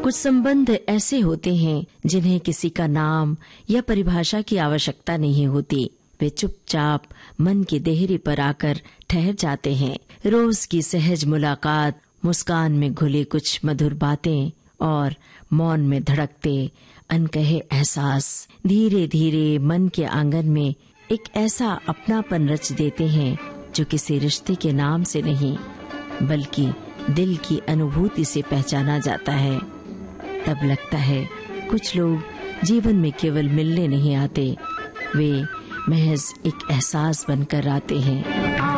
कुछ संबंध ऐसे होते हैं जिन्हें किसी का नाम या परिभाषा की आवश्यकता नहीं होती। वे चुपचाप मन की देहरी पर आकर ठहर जाते हैं। रोज की सहज मुलाकात, मुस्कान में घुली कुछ मधुर बातें और मौन में धड़कते अनकहे एहसास धीरे धीरे मन के आंगन में एक ऐसा अपनापन रच देते हैं जो किसी रिश्ते के नाम से नहीं बल्कि दिल की अनुभूति से पहचाना जाता है। तब लगता है कुछ लोग जीवन में केवल मिलने नहीं आते, वे महज एक एहसास बनकर आते हैं।